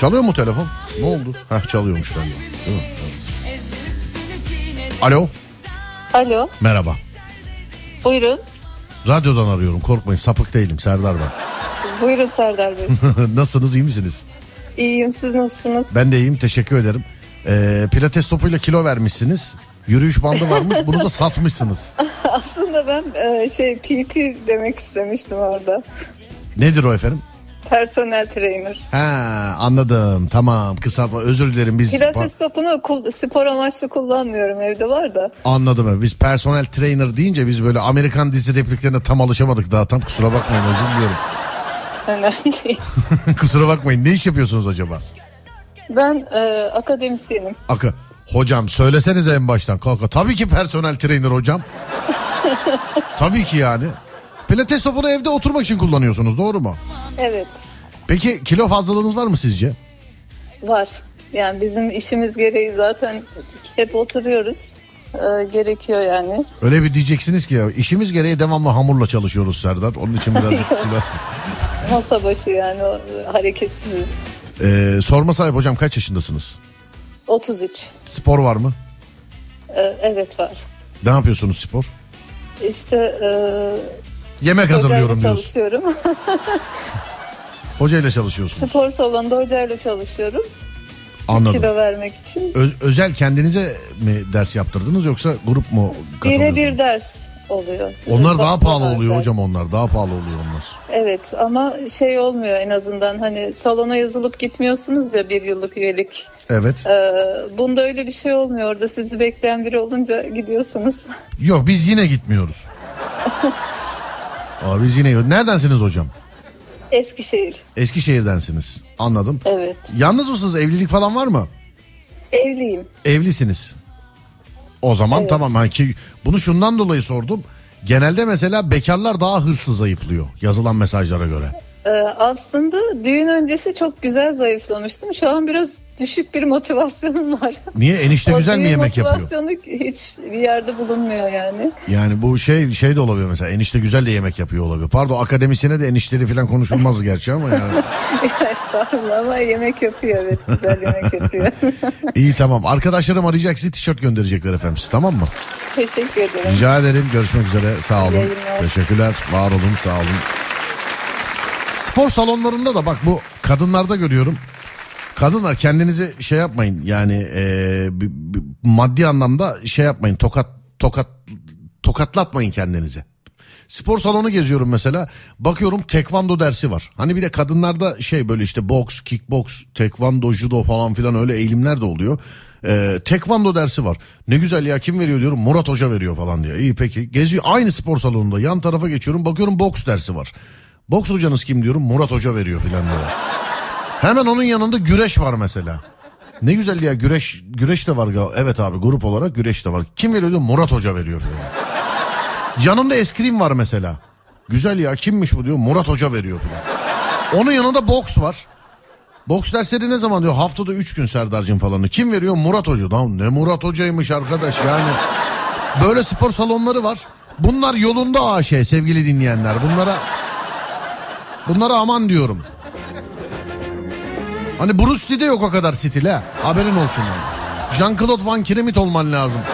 Çalıyor mu telefon? Ne oldu? Heh, çalıyormuş galiba. Değil mi? Evet. Alo. Alo. Merhaba. Buyurun. Radyodan arıyorum, korkmayın, sapık değilim, Serdar ben. Buyurun Serdar Bey. Nasılsınız, iyi misiniz? İyiyim, siz nasılsınız? Ben de iyiyim, teşekkür ederim. Pilates topuyla kilo vermişsiniz. Yürüyüş bandı varmış, bunu da satmışsınız. Aslında ben PT demek istemiştim orada. Nedir o efendim? Personel trainer. Ha, anladım, tamam, kısaltma, özür dilerim. Biz Pilates topunu spor amaçlı kullanmıyorum, evde var da. Anladım, biz personel trainer deyince biz böyle Amerikan dizi repliklerine tam alışamadık daha, tam kusura bakmayın, özür diliyorum. Önemli değil. Kusura bakmayın, ne iş yapıyorsunuz acaba? Ben akademisyenim. Hocam söylesenize en baştan, kalka. Tabii ki personel trainer hocam. Tabii ki yani. Pilates topunu evde oturmak için kullanıyorsunuz, doğru mu? Evet. Peki kilo fazlalığınız var mı sizce? Var. Yani bizim işimiz gereği zaten hep oturuyoruz. Gerekiyor yani. Öyle bir diyeceksiniz ki ya, işimiz gereği devamlı hamurla çalışıyoruz Serdar. Onun için birazcık kilo... Masa başı yani, hareketsiziz. Sorma sahip hocam, kaç yaşındasınız? 33. Spor var mı? Evet var. Ne yapıyorsunuz spor? İşte yemek hazırlıyorum diyorsun. Çalışıyorum. Hocayla çalışıyorsunuz. Spor salonunda hocayla çalışıyorum. Anladım. Kilo vermek için. Özel kendinize mi ders yaptırdınız yoksa grup mu katılıyorsunuz? Birebir ders oluyor. Onlar daha pahalı oluyor özel. hocam, onlar daha pahalı oluyor onlar. Evet ama olmuyor en azından, hani salona yazılıp gitmiyorsunuz ya, bir yıllık üyelik. Evet. Bunda öyle bir şey olmuyor, orada sizi bekleyen biri olunca gidiyorsunuz. Yok, biz yine gitmiyoruz. Biz yine. Neredensiniz hocam? Eskişehir. Eskişehir'densiniz, anladım. Evet. Yalnız mısınız, evlilik falan var mı? Evliyim. Evlisiniz. O zaman evet. Tamam, ki bunu şundan dolayı sordum. Genelde mesela bekarlar daha hırslı zayıflıyor yazılan mesajlara göre. Aslında düğün öncesi çok güzel zayıflamıştım. Şu an biraz düşük bir motivasyonum var. Niye? Enişte güzel mi yemek yapıyor? Motivasyonu hiç bir yerde bulunmuyor yani. Yani bu şey de olabilir mesela. Enişte güzel de yemek yapıyor olabilir. Pardon, akademisyene de enişleri falan konuşulmaz gerçi ama yani. Estağfurullah, ama yemek yapıyor, evet, güzel yemek yapıyor. İyi, tamam. Arkadaşlarım arayacak, size tişört gönderecekler efendim, siz, tamam mı? Teşekkür ederim. Rica ederim. Görüşmek üzere. Sağ olun. Yayınlar. Teşekkürler. Var olun. Sağ olun. Spor salonlarında da bak, bu kadınlarda görüyorum. Kadınlar kendinizi yapmayın yani, maddi anlamda yapmayın, tokatlatmayın kendinizi. Spor salonu geziyorum mesela, bakıyorum tekvando dersi var. Hani bir de kadınlarda böyle işte boks, kickboks, tekvando, judo falan filan öyle eğilimler de oluyor. Tekvando dersi var. Ne güzel ya, kim veriyor diyorum, Murat Hoca veriyor falan diyor. İyi, peki, geziyor aynı spor salonunda, yan tarafa geçiyorum, bakıyorum boks dersi var. Boks hocanız kim diyorum, Murat Hoca veriyor filan diyor. Hemen onun yanında güreş var mesela. Ne güzel ya, güreş de var galiba. Evet abi, grup olarak güreş de var. Kim veriyor diyor, Murat Hoca veriyor filan. Yanında eskrim var mesela. Güzel ya, kimmiş bu diyor, Murat Hoca veriyor filan. Onun yanında boks var. Boks dersleri ne zaman diyor, haftada 3 gün Serdar'cığım falanı. Kim veriyor, Murat Hoca. Tamam, ne Murat Hoca'ymış arkadaş yani. Böyle spor salonları var. Bunlar yolunda sevgili dinleyenler. Bunlara aman diyorum. Hani Bruce Lee'de yok o kadar stil ha. Haberin olsun yani. Jean-Claude Van Kireemit olman lazım.